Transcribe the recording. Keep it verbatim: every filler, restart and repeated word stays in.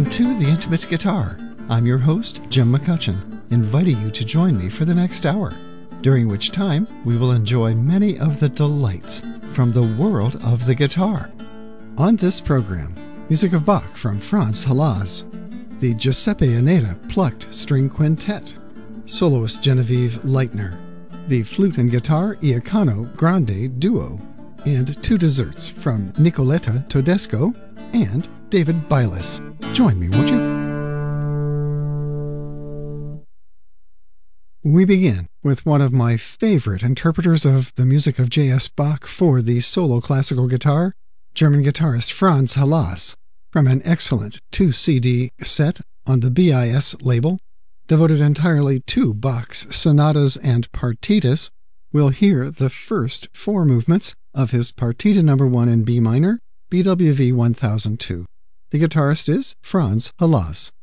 to The Intimate Guitar. I'm your host, Jim McCutcheon, inviting you to join me for the next hour, during which time we will enjoy many of the delights from the world of the guitar. On this program, music of Bach from Franz Halas, the Giuseppe Aneda Plucked String Quintet, soloist Genevieve Leitner, the flute and guitar Iacano Grande Duo, and two desserts from Nicoletta Todesco and David Bylis. Join me, won't you? We begin with one of my favorite interpreters of the music of J S. Bach for the solo classical guitar, German guitarist Franz Halas, from an excellent two C D set on the B I S label, devoted entirely to Bach's sonatas and partitas. We'll hear the first four movements of his Partita number one in B minor, B W V one thousand two. The guitarist is Franz Halas.